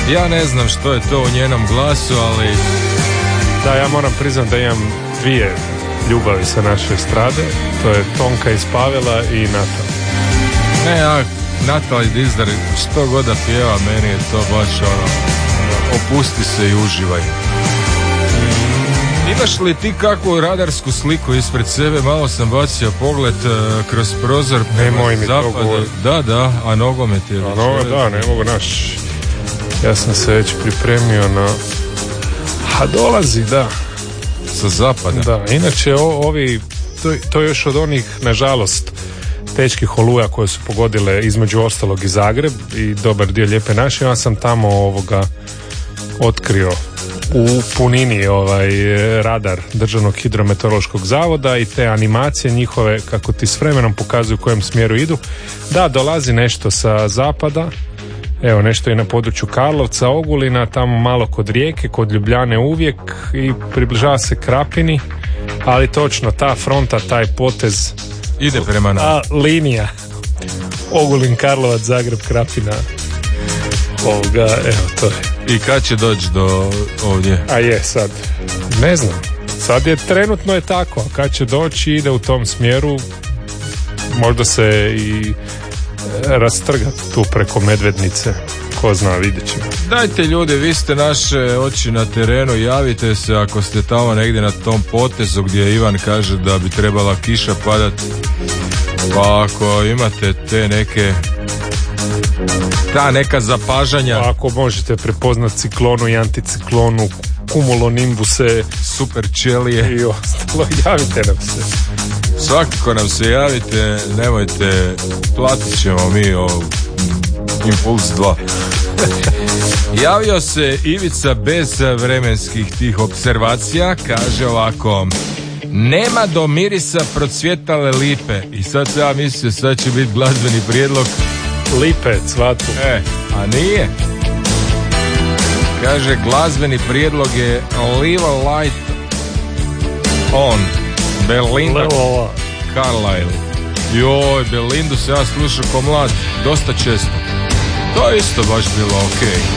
Ja ne znam što je to u njenom glasu, ali... Da, ja moram priznati da imam dvije ljubavi sa naše estrade. To je Tonka iz Pavela i Nata. Ne, ja, Natalie Dizdar, što god da pjeva, meni je to baš ono, opusti se i uživaj. Imaš li ti kakvu radarsku sliku ispred sebe? Malo sam bacio pogled kroz prozor. Nemoj mi to govoriti. Da, a nogomet je... Da, ne mogu naš. Ja sam se već pripremio na... A dolazi, da. Sa zapada. Da, inače ovi, to je još od onih, nažalost, teških oluja koje su pogodile između ostalog i Zagreb i dobar dio Lijepe naše. Ja sam tamo otkrio u punini radar Državnog hidrometeorološkog zavoda i te animacije njihove kako ti s vremenom pokazuju u kojem smjeru idu. Da, dolazi nešto sa zapada, evo nešto i na području Karlovca, Ogulina, tamo malo kod Rijeke, kod Ljubljane uvijek i približava se Krapini, ali točno ta fronta, taj potez ide prema nama. Linija Ogulin, Karlovac, Zagreb, Krapina. Evo to je. I kad će doći do ovdje? A je sad, ne znam. Sad je trenutno je tako, a kad će doći ide u tom smjeru, možda se i rastrga tu preko Medvednice. Ko zna, vidjet ćemo. Dajte ljudi, vi ste naše oči na terenu, javite se ako ste tamo negdje na tom potezu gdje Ivan kaže da bi trebala kiša padati. Pa ako imate te neka zapažanja, ako možete prepoznati ciklonu i anticiklonu, kumulonimbuse, super ćelije i ostalo, javite nam se. Svakako nam se javite, nemojte, platit ćemo mi Impuls 2. Javio se Ivica bez vremenskih tih observacija, kaže ovako: nema do mirisa procvjetale lipe. I sad se ja mislio, sad će biti glazbeni prijedlog Lipe, cvatu. A nije. Kaže, glazbeni prijedlog je Leave a Light On, Belinda Carlisle. Joj, Belindu se ja slušao ko mlad dosta često. To je isto baš bilo okej.